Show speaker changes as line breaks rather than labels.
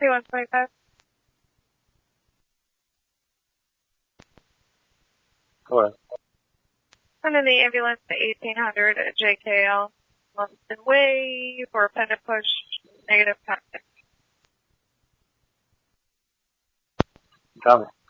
P125.
Hello.
Sending the ambulance to 1800 at JKL, Lumsden Way for appendage push, negative contact.
Copy.